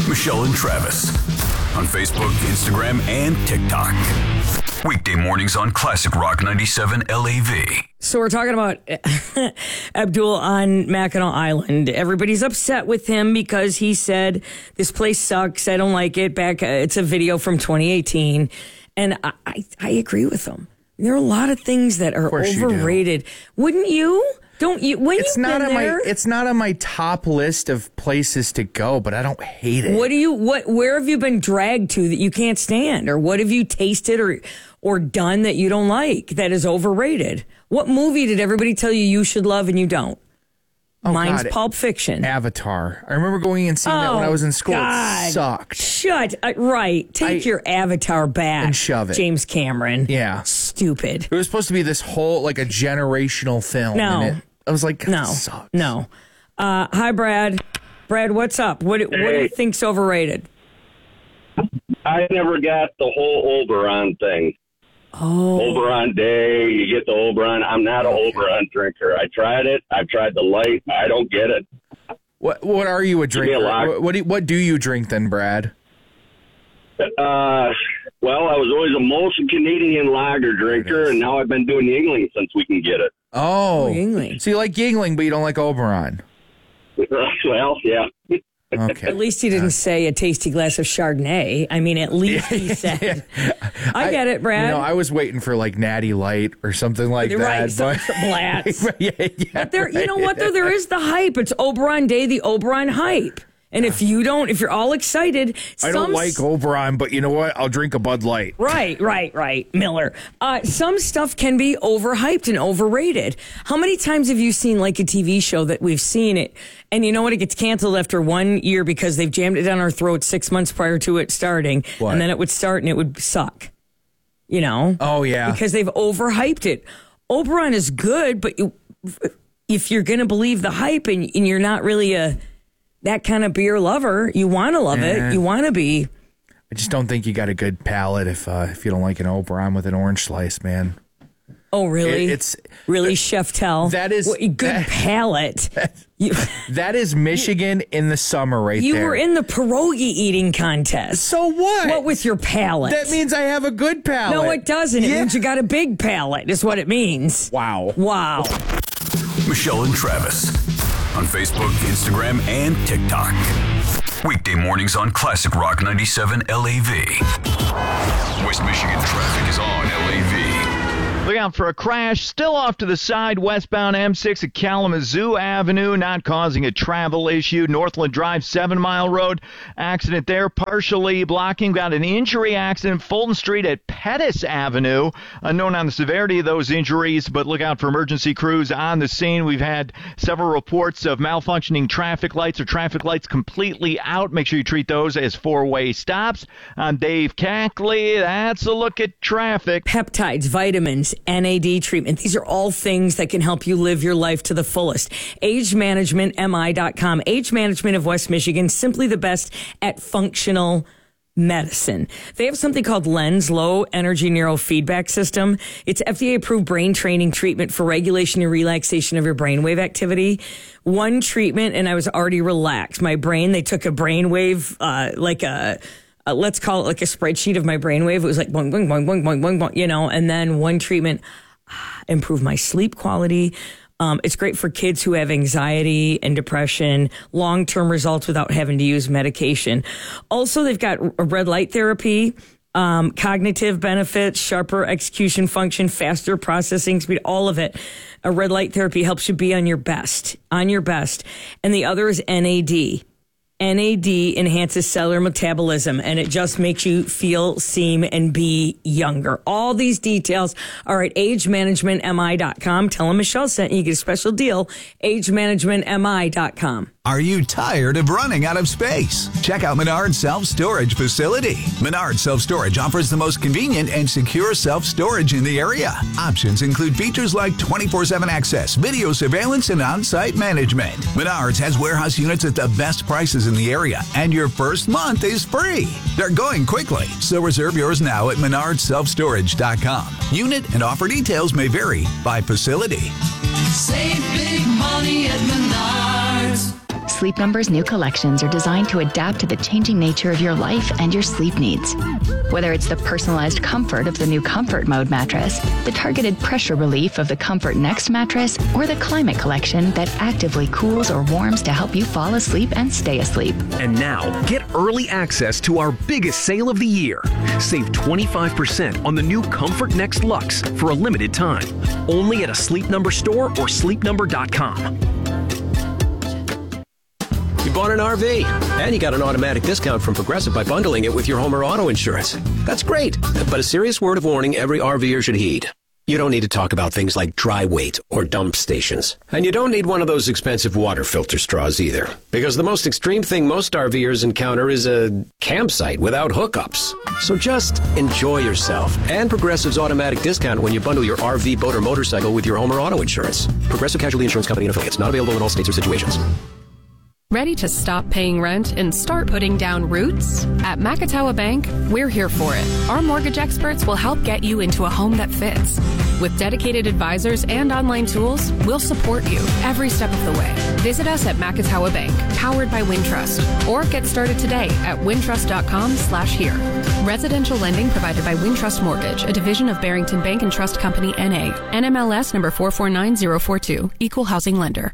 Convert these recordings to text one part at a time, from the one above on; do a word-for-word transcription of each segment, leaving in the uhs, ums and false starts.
Michelle and Travis on Facebook, Instagram, and TikTok. Weekday mornings on Classic Rock ninety-seven L A V. So we're talking about Abdul on Mackinac Island. Everybody's upset with him because he said, this place sucks, I don't like it. Back, uh, it's a video from twenty eighteen. And I, I, I agree with him. There are a lot of things that are overrated. Wouldn't you? Don't you? When it's you've not been on there, my. It's not on my top list of places to go, but I don't hate it. What do you? What? Where have you been dragged to that you can't stand, or what have you tasted or or done that you don't like that is overrated? What movie did everybody tell you you should love and you don't? Oh, Mine's God. Pulp Fiction. Avatar. I remember going and seeing oh, that when I was in school. God. It sucked. Shut. Uh, right. Take I, your Avatar back and shove it. James Cameron. Yeah. Stupid. It was supposed to be this whole like a generational film. No. And it, I was like, God, no, this sucks. no. Uh, hi, Brad. Brad, what's up? What, hey. what do you think's overrated? I never got the whole Oberon thing. Oh. Oberon Day, you get the Oberon. I'm not an Oberon drinker. I tried it. I've tried the light. I don't get it. What What are you a drinker? A what, what do you, What do you drink then, Brad? Uh, well, I was always a Molson Canadian lager drinker, and now I've been doing Yuengling since we can get it. Oh, oh Yuengling. So you like Yuengling, but you don't like Oberon? Well, yeah. Okay. At least he didn't say a tasty glass of Chardonnay. I mean, at least he said. I get it, Brad. You know, I was waiting for like Natty Light or something like You're that. Right, but Blatz. yeah, yeah, but there, you know what? Though there is the hype. It's Oberon Day, the Oberon hype. And if you don't, if you're all excited, I don't like Oberon, but you know what? I'll drink a Bud Light. Right, right, right, Miller. Uh, some stuff can be overhyped and overrated. How many times have you seen like a T V show that we've seen it, and you know what? It gets canceled after one year because they've jammed it down our throats six months prior to it starting, what? And then it would start and it would suck. You know? Oh yeah, because they've overhyped it. Oberon is good, but you, if you're going to believe the hype and, and you're not really a that kind of beer lover, you want to love yeah. it. You want to be. I just don't think you got a good palate if uh, if you don't like an Oberon with an orange slice, man. Oh, really? It, it's really, Chef Tell. That is what, good that, palate. That, you, that is Michigan you, in the summer, right you there. You were in the pierogi eating contest. So what? What with your palate? That means I have a good palate. No, it doesn't. It yeah. means you got a big palate. Is what it means. Wow. Wow. Michelle and Travis on Facebook, Instagram, and TikTok. Weekday mornings on Classic Rock ninety-seven L A V. West Michigan traffic is on L A V. Look out for a crash still off to the side, westbound M six at Kalamazoo Avenue, not causing a travel issue. Northland Drive, Seven Mile Road, accident there, partially blocking. Got an injury accident, Fulton Street at Pettis Avenue. Unknown on the severity of those injuries, but look out for emergency crews on the scene. We've had several reports of malfunctioning traffic lights or traffic lights completely out. Make sure you treat those as four-way stops. I'm Dave Cackley. That's a look at traffic. Peptides, vitamins, N A D treatment. These are all things that can help you live your life to the fullest. age management M I dot com. Age Management of West Michigan, simply the best at functional medicine. They have something called LENS, Low Energy Neurofeedback System. It's F D A-approved brain training treatment for regulation and relaxation of your brainwave activity. One treatment, and I was already relaxed. My brain, they took a brainwave, uh, like a... Uh, let's call it like a spreadsheet of my brainwave. It was like boing, boing, boing, boing, boing, boing, boing, you know, and then one treatment ah, improved my sleep quality. Um, it's great for kids who have anxiety and depression, long-term results without having to use medication. Also, they've got a red light therapy, um, cognitive benefits, sharper execution function, faster processing speed, all of it. A red light therapy helps you be on your best, on your best. And the other is N A D. N A D enhances cellular metabolism, and it just makes you feel, seem, and be younger. All these details are at age management M I dot com. Tell them Michelle sent you. You get a special deal, age management M I dot com. Are you tired of running out of space? Check out Menard Self-Storage Facility. Menard Self-Storage offers the most convenient and secure self-storage in the area. Options include features like twenty-four seven access, video surveillance, and on-site management. Menards has warehouse units at the best prices in the area, and your first month is free. They're going quickly, so reserve yours now at menard self storage dot com. Unit and offer details may vary by facility. Save big money at Menards. Sleep Number's new collections are designed to adapt to the changing nature of your life and your sleep needs. Whether it's the personalized comfort of the new Comfort Mode mattress, the targeted pressure relief of the Comfort Next mattress, or the Climate Collection that actively cools or warms to help you fall asleep and stay asleep. And now, get early access to our biggest sale of the year. Save twenty-five percent on the new Comfort Next Luxe for a limited time. Only at a Sleep Number store or sleep number dot com. You bought an R V, and you got an automatic discount from Progressive by bundling it with your home or auto insurance. That's great, but a serious word of warning every RVer should heed. You don't need to talk about things like dry weight or dump stations. And you don't need one of those expensive water filter straws either. Because the most extreme thing most RVers encounter is a campsite without hookups. So just enjoy yourself and Progressive's automatic discount when you bundle your R V, boat, or motorcycle with your home or auto insurance. Progressive Casualty Insurance Company and Affiliates. Not available in all states or situations. Ready to stop paying rent and start putting down roots? At Macatawa Bank, we're here for it. Our mortgage experts will help get you into a home that fits. With dedicated advisors and online tools, we'll support you every step of the way. Visit us at Macatawa Bank, powered by Wintrust, or get started today at wintrust.com slash here. Residential lending provided by Wintrust Mortgage, a division of Barrington Bank and Trust Company, N A. N M L S number four four nine zero four two. Equal housing lender.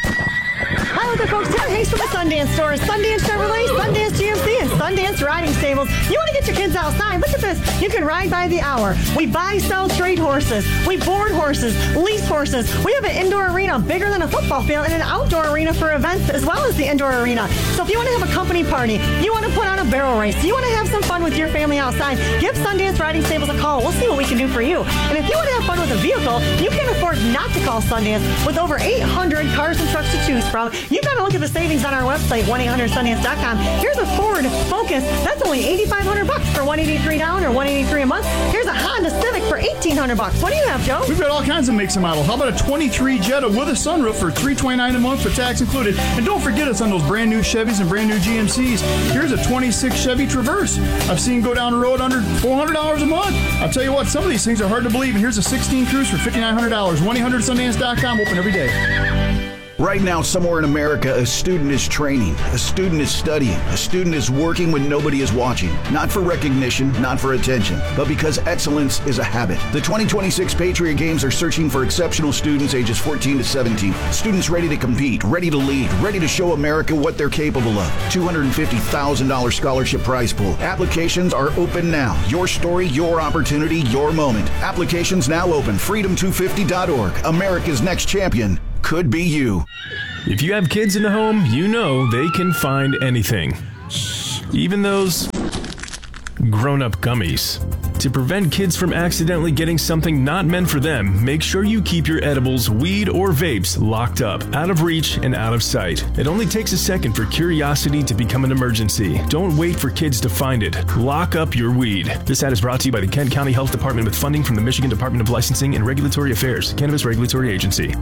Hi there, folks. Tim Hayes from the Sundance Stores. Sundance Chevrolet, Sundance G M C, and Sundance Riding Stables. You want to get your kids outside? Look at this. You can ride by the hour. We buy, sell, trade horses. We board horses, lease horses. We have an indoor arena bigger than a football field and an outdoor arena for events as well as the indoor arena. So if you want to have a company party, you want to put on a barrel race, you want to have some fun with your family outside, give Sundance Riding Stables a call. We'll see what we can do for you. And if you want to have fun with a vehicle, you can afford not to call Sundance. With over eight hundred cars and trucks to choose from, you've got to look at the savings on our website, one eight hundred sundance dot com. Here's a Ford Focus. That's only eighty-five hundred bucks for one eighty-three down or one eighty-three a month. Here's a Honda Civic for eighteen hundred bucks. What do you have, Joe? We've got all kinds of makes and models. How about a twenty-three Jetta with a sunroof for three hundred twenty-nine dollars a month for tax included? And don't forget us on those brand new Chevys and brand new G M Cs. Here's a twenty-six Chevy Traverse. I've seen go down the road under four hundred dollars a month. I'll tell you what, some of these things are hard to believe. And here's a sixteen Cruise for fifty-nine hundred dollars. one eight hundred sundance dot com, open every day. Right now, somewhere in America, a student is training, a student is studying, a student is working when nobody is watching. Not for recognition, not for attention, but because excellence is a habit. The twenty twenty-six Patriot Games are searching for exceptional students ages fourteen to seventeen. Students ready to compete, ready to lead, ready to show America what they're capable of. two hundred fifty thousand dollars scholarship prize pool. Applications are open now. Your story, your opportunity, your moment. Applications now open. freedom two fifty dot org. America's next champion could be you. If you have kids in the home, you know they can find anything. Even those grown-up gummies. To prevent kids from accidentally getting something not meant for them, make sure you keep your edibles, weed, or vapes locked up, out of reach and out of sight. It only takes a second for curiosity to become an emergency. Don't wait for kids to find it. Lock up your weed. This ad is brought to you by the Kent County Health Department with funding from the Michigan Department of Licensing and Regulatory Affairs, Cannabis Regulatory Agency.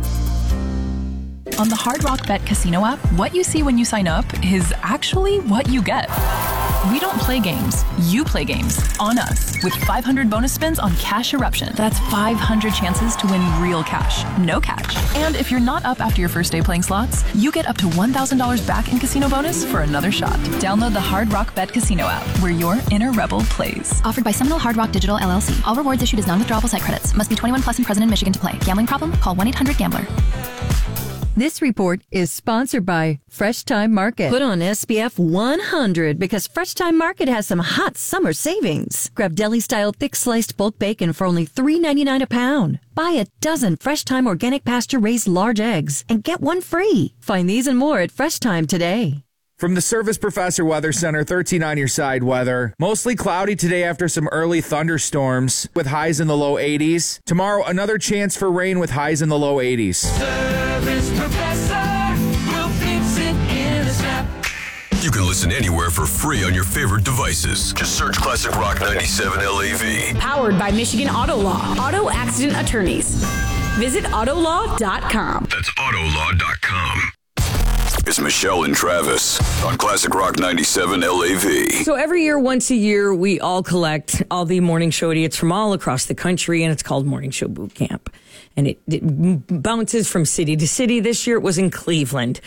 On the Hard Rock Bet Casino app, what you see when you sign up is actually what you get. We don't play games. You play games on us with five hundred bonus spins on Cash Eruption. That's five hundred chances to win real cash, no catch. And if you're not up after your first day playing slots, you get up to one thousand dollars back in casino bonus for another shot. Download the Hard Rock Bet Casino app, where your inner rebel plays. Offered by Seminole Hard Rock Digital, L L C. All rewards issued as non-withdrawable site credits. Must be twenty-one plus and present in Michigan to play. Gambling problem? Call one eight hundred gambler. This report is sponsored by Fresh Time Market. Put on S P F one hundred because Fresh Time Market has some hot summer savings. Grab deli-style thick-sliced bulk bacon for only three ninety-nine a pound. Buy a dozen Fresh Time organic pasture-raised large eggs and get one free. Find these and more at Fresh Time today. From the Service Professor Weather Center, thirteen on your side weather. Mostly cloudy today after some early thunderstorms with highs in the low eighties. Tomorrow, another chance for rain with highs in the low eighties. Service Professor will fix it in a snap. You can listen anywhere for free on your favorite devices. Just search Classic Rock ninety-seven L A V. Powered by Michigan Auto Law. Auto Accident Attorneys. Visit auto law dot com. That's auto law dot com. It's Michelle and Travis on Classic Rock ninety-seven L A V. So every year, once a year, we all collect all the morning show idiots from all across the country, and it's called Morning Show Boot Camp. And it, it bounces from city to city. This year it was in Cleveland.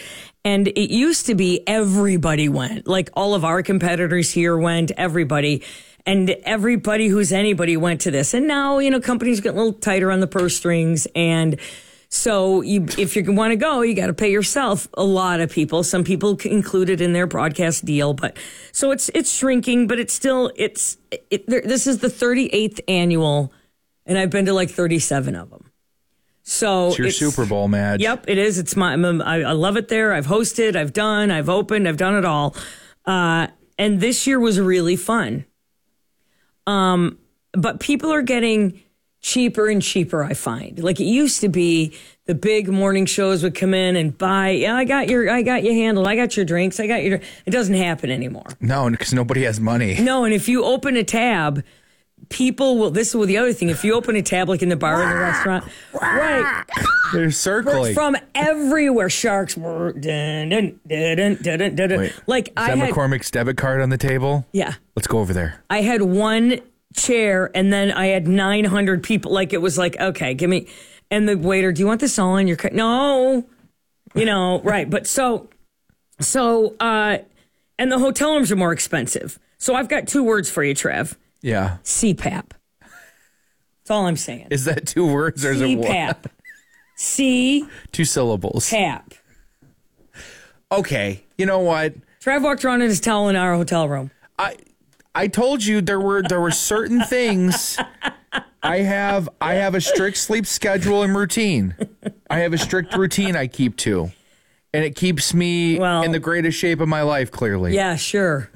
And it used to be everybody went. Like all of our competitors here went, everybody. And everybody who's anybody went to this. And now, you know, companies get a little tighter on the purse strings. And so you, if you want to go, you got to pay yourself. A lot of people, some people include it in their broadcast deal. But so it's it's shrinking, but it's still, it's it, there, this is the thirty-eighth annual. And I've been to like thirty-seven of them. So it's your it's, Super Bowl match. Yep, it is. It's my, I, I love it there. I've hosted, I've done, I've opened, I've done it all. Uh, and this year was really fun. Um, but people are getting cheaper and cheaper, I find. Like it used to be the big morning shows would come in and buy, yeah, I got your, I got you handled. I got your drinks. I got your, it doesn't happen anymore. No, because nobody has money. No. And if you open a tab, people will, this is the other thing. If you open a tab like in the bar in the restaurant, right. They're circling. From everywhere. Sharks were, dun, dun, dun, dun, dun, dun. Wait, like is I that had, McCormick's debit card on the table? Yeah. Let's go over there. I had one chair and then I had nine hundred people. Like it was like, okay, give me, and the waiter, do you want this all in your, no, you know, right. But so, so, uh, and the hotel rooms are more expensive. So I've got two words for you, Trev. Yeah. C PAP. That's all I'm saying. Is that two words or is it one? C PAP. C. Two syllables. PAP. Okay. You know what? Trev walked around in his towel in our hotel room. I I told you there were there were certain things. I have I have a strict sleep schedule and routine. I have a strict routine I keep to. And it keeps me well, in the greatest shape of my life, clearly. Yeah, sure.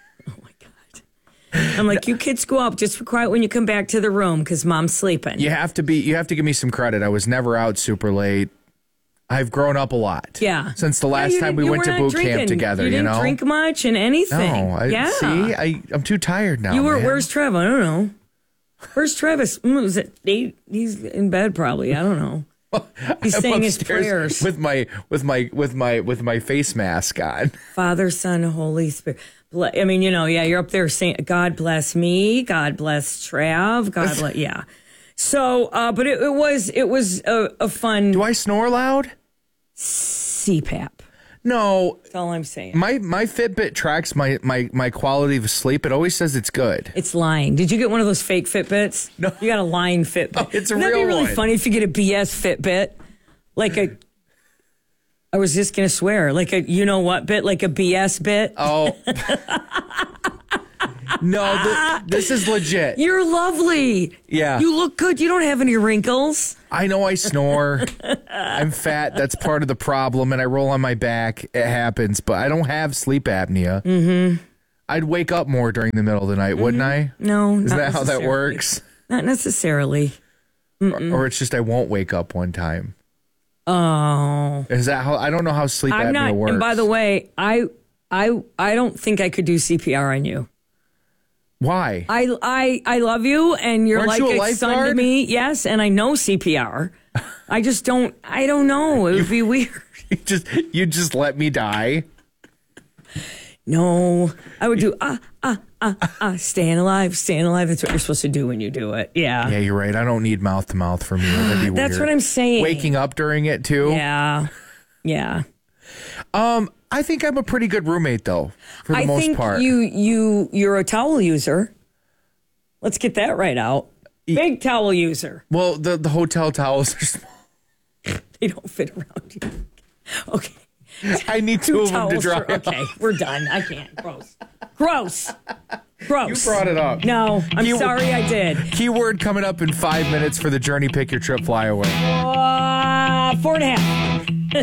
I'm like, you kids go up just for quiet when you come back to the room because mom's sleeping. You have to be. You have to give me some credit. I was never out super late. I've grown up a lot. Yeah. Since the last yeah, time we went to boot drinking. camp together, you, you didn't know? drink much and anything. No. I, yeah. See, I, I'm too tired now. You were, man. Where's Trev? I don't know. Where's Travis? Mm, was it eight? He's in bed probably. I don't know. He's I'm saying his prayers with my with my with my with my face mask on. Father, Son, Holy Spirit. I mean, you know, yeah, you're up there saying, God bless me, God bless Trav, God bless, yeah. So, uh, but it, it was it was a, a fun. Do I snore loud? C PAP. No, that's all I'm saying. My my Fitbit tracks my, my my quality of sleep. It always says it's good. It's lying. Did you get one of those fake Fitbits? No, you got a lying Fitbit. Oh, it's a Wouldn't real that be really one. funny if you get a B S Fitbit, like a. I was just gonna swear, like a you know what bit, like a B S bit. Oh. No, th- this is legit. You're lovely. Yeah. You look good. You don't have any wrinkles. I know I snore. I'm fat. That's part of the problem. And I roll on my back. It happens. But I don't have sleep apnea. Mm-hmm. I'd wake up more during the middle of the night, mm-hmm. wouldn't I? No, Is not that how that works? Not necessarily. Or, or it's just I won't wake up one time. Oh. Is that how? I don't know how sleep I'm apnea not, works. And by the way, I, I, I don't think I could do C P R on you. Why? I I I love you, and you're Aren't like you a a son to me. Yes, and I know C P R. I just don't. I don't know. It would be weird. You just you just let me die. No, I would do ah ah ah ah. Staying alive, staying alive. That's what you're supposed to do when you do it. Yeah. Yeah, you're right. I don't need mouth to mouth from you. That'd be weird. That's what I'm saying. Waking up during it too. Yeah. Yeah. Um. I think I'm a pretty good roommate, though, for the I most think part. you you you're a towel user. Let's get that right out. Big towel user. Well, the the hotel towels are small. They don't fit around you. Okay. I need two, two of them to dry. For, okay, we're done. I can't. Gross. Gross. Gross. You brought it up. No, I'm Keyword, sorry I did. Keyword coming up in five minutes for the Journey Pick Your Trip Flyaway. Uh, four and a half.